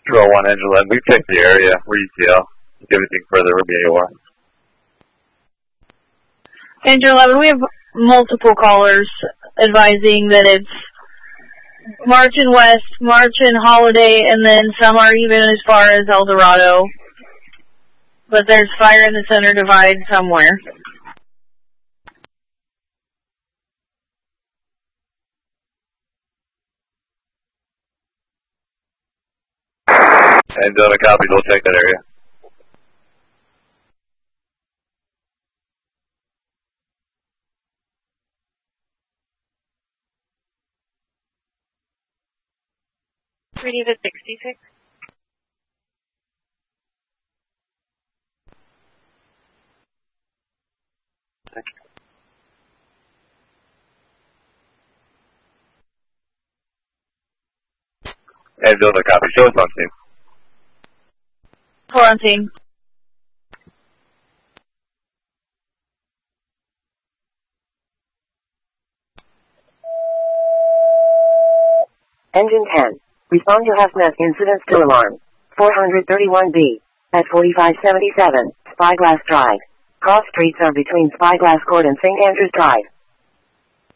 201 Engine 11. We've checked the area. We're UCL. If anything further, we'll be AOR. Engine 11, we have multiple callers advising that it's Martin West, Martin Holiday, and then some are even as far as El Dorado. But there's fire in the center divide somewhere. And copies, we'll check that area. Ready to 66. And copy. Show us on team. Hold on, team. Engine 10. Respond to HFNet incident still alarm. 431B. At 4577, Spyglass Drive. Cross streets are between Spyglass Court and St. Andrews Drive.